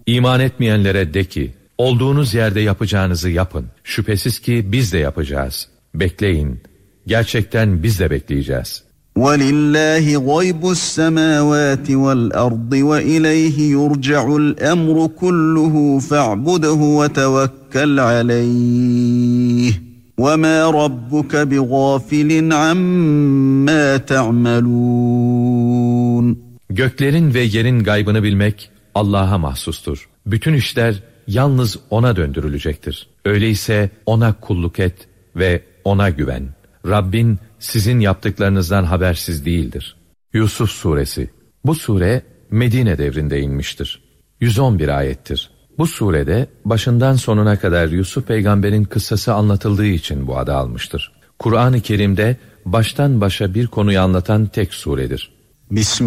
İman etmeyenlere de ki, olduğunuz yerde yapacağınızı yapın. Şüphesiz ki biz de yapacağız. Bekleyin. Gerçekten biz de bekleyeceğiz. وَلِلَّهِ غَيْبُ السَّمَاوَاتِ وَالْأَرْضِ وَإِلَيْهِ يُرْجَعُ الْأَمْرُ كُلُّهُ فَاعْبُدْهُ وَتَوَكَّلْ عَلَيْهِ وَمَا رَبُّكَ بِغَافِلٍ عَمَّا تَعْمَلُونَ. Göklerin ve yerin gaybını bilmek Allah'a mahsustur. Bütün işler yalnız O'na döndürülecektir. Öyleyse O'na kulluk et ve O'na güven. Rabbin sizin yaptıklarınızdan habersiz değildir. Yusuf Suresi. Bu sure Medine devrinde inmiştir. 111 ayettir. Bu surede başından sonuna kadar Yusuf peygamberin kıssası anlatıldığı için bu adı almıştır. Kur'an-ı Kerim'de baştan başa bir konuyu anlatan tek suredir.